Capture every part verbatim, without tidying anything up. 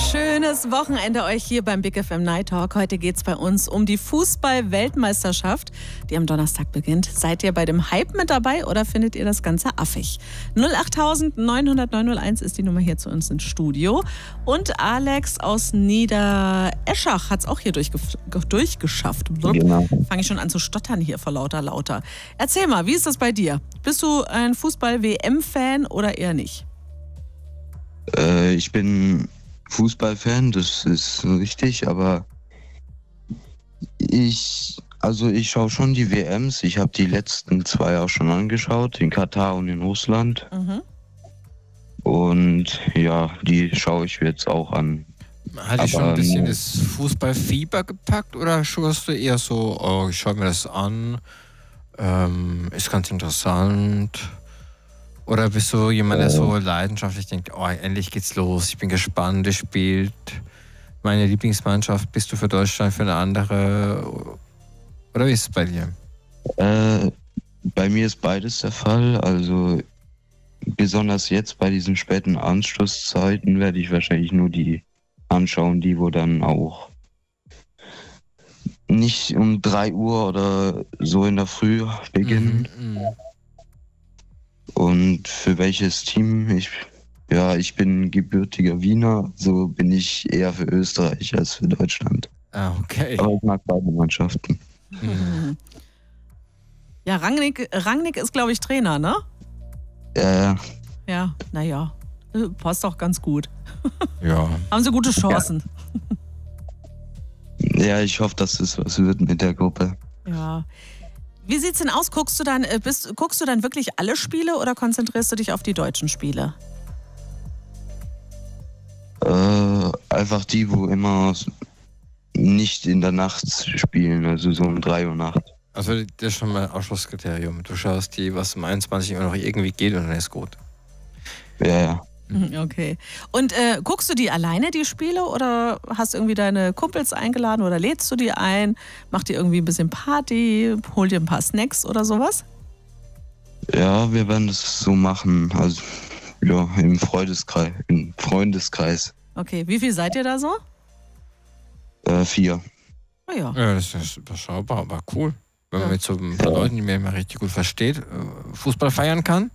Schönes Wochenende euch hier beim Big F M Night Talk. Heute geht es bei uns um die Fußball-Weltmeisterschaft, die am Donnerstag beginnt. Seid ihr bei dem Hype mit dabei oder findet ihr das Ganze affig? null acht neun null null neun null eins ist die Nummer hier zu uns ins Studio. Und Alex aus Niedereschach hat es auch hier durchge- durchgeschafft. Genau. Fange ich schon an zu stottern hier vor lauter lauter. Erzähl mal, wie ist das bei dir? Bist du ein Fußball-W M-Fan oder eher nicht? Äh, ich bin Fußballfan, das ist richtig, aber ich, also ich schaue schon die W Ms. Ich habe die letzten zwei auch schon angeschaut, in Katar und in Russland. Mhm. Und ja, die schaue ich jetzt auch an. Hat dich schon ein Aber, bisschen ähm, das Fußballfieber gepackt oder schaust du eher so, oh, ich schaue mir das an, ähm, ist ganz interessant? Oder bist du jemand, der so leidenschaftlich denkt, oh, endlich geht's los, ich bin gespannt, es spielt meine Lieblingsmannschaft, bist du für Deutschland, für eine andere? Oder wie ist es bei dir? Äh, bei mir ist beides der Fall. Also besonders jetzt bei diesen späten Anschlusszeiten werde ich wahrscheinlich nur die anschauen, die wo dann auch nicht um drei Uhr oder so in der Früh beginnen. Mhm, mhm. Und für welches Team? Ich, ja, ich bin gebürtiger Wiener, so bin ich eher für Österreich als für Deutschland. Ah, okay. Aber ich mag beide Mannschaften. Mhm. Ja, Rangnick, Rangnick ist, glaube ich, Trainer, ne? Äh, Ja, naja, passt doch ganz gut. Ja. Haben sie gute Chancen. ja, ich hoffe, dass es was wird mit der Gruppe. Ja. Wie sieht's denn aus? Guckst du dann, äh, bist, guckst du dann wirklich alle Spiele oder konzentrierst du dich auf die deutschen Spiele? Äh, einfach die, wo immer nicht in der Nacht spielen, also so um drei Uhr Nacht. Also das ist schon mal Ausschlusskriterium. Du schaust die, was um einundzwanzig Uhr noch irgendwie geht und dann ist gut. Ja, ja. Mhm, okay. Und äh, guckst du die alleine, die Spiele, oder hast du irgendwie deine Kumpels eingeladen oder lädst du die ein? Macht ihr irgendwie ein bisschen Party? Holt ihr ein paar Snacks oder sowas? Ja, wir werden das so machen. Also, ja, im Freundeskreis. Im Freundeskreis. Okay, wie viel seid ihr da so? Äh, vier. Oh ja. Ja, das ist überschaubar, aber cool. Wenn man Ja. mit so ein paar Leuten, die man immer richtig gut versteht, äh, Fußball feiern kann.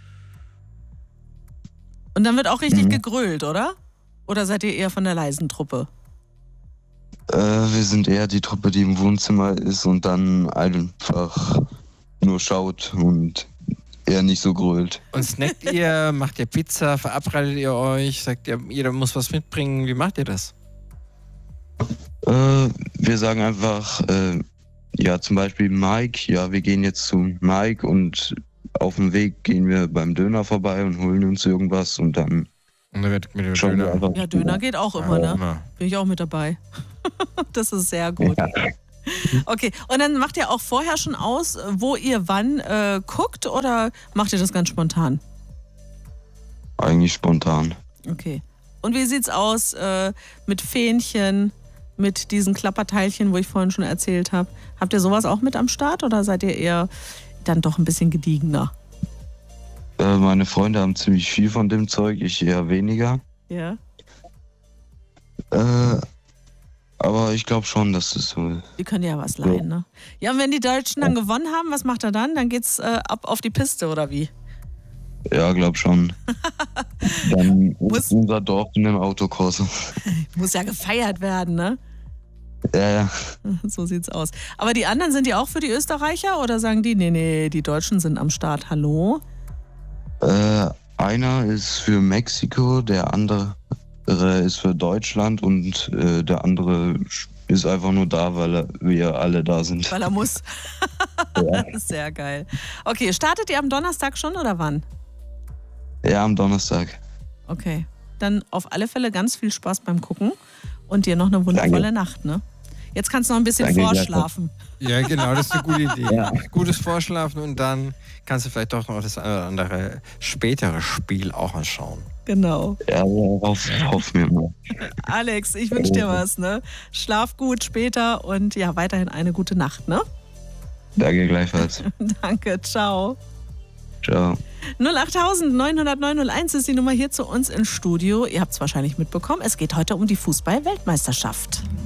Und dann wird auch richtig Mhm. gegrölt, oder? Oder seid ihr eher von der leisen Truppe? Äh, wir sind eher die Truppe, die im Wohnzimmer ist und dann einfach nur schaut und eher nicht so grölt. Und snackt ihr, macht ihr Pizza, verabredet ihr euch, sagt ihr, jeder muss was mitbringen, wie macht ihr das? Äh, wir sagen einfach, äh, ja, zum Beispiel Mike, ja, wir gehen jetzt zu Mike und auf dem Weg gehen wir beim Döner vorbei und holen uns irgendwas und dann Und dann wird mit dem schauen wir Döner. einfach. Ja, Döner geht auch immer, Ja, ne? immer. Bin ich auch mit dabei. Das ist sehr gut. Ja. Okay, und dann macht ihr auch vorher schon aus, wo ihr wann äh, guckt, oder macht ihr das ganz spontan? Eigentlich spontan. Okay. Und wie sieht's aus äh, mit Fähnchen, mit diesen Klapperteilchen, wo ich vorhin schon erzählt habe? Habt ihr sowas auch mit am Start oder seid ihr eher dann doch ein bisschen gediegener? Äh, meine Freunde haben ziemlich viel von dem Zeug, ich eher weniger. Ja. Äh, aber ich glaube schon, dass es so ist. Die können ja was leihen, ne? Ja, und wenn die Deutschen dann gewonnen haben, was macht er dann? Dann geht's äh, ab auf die Piste, oder wie? Ja, glaub schon. Dann Muss- ist unser Dorf in einem Autokurs. Muss ja gefeiert werden, ne? Ja, ja. So sieht's aus. Aber die anderen, sind die auch für die Österreicher oder sagen die, nee, nee, die Deutschen sind am Start, hallo? Äh, einer ist für Mexiko, der andere ist für Deutschland und äh, der andere ist einfach nur da, weil er, wir alle da sind. Weil er muss. Ja. Sehr geil. Okay, startet ihr am Donnerstag schon oder wann? Ja, am Donnerstag. Okay, dann auf alle Fälle ganz viel Spaß beim Gucken und dir noch eine wundervolle Danke. Nacht, ne? Jetzt kannst du noch ein bisschen Danke, vorschlafen. Ja, genau, das ist eine gute Idee. Ja. Gutes Vorschlafen und dann kannst du vielleicht doch noch das eine oder andere spätere Spiel auch anschauen. Genau. Ja, hoff, hoffen wir mal. Alex, ich wünsche dir was, ne? Schlaf gut später und ja, weiterhin eine gute Nacht, ne? Danke gleichfalls. Danke, ciao. Ciao. Ciao. null acht neun null null neun null eins ist die Nummer hier zu uns ins Studio. Ihr habt es wahrscheinlich mitbekommen, es geht heute um die Fußball-Weltmeisterschaft.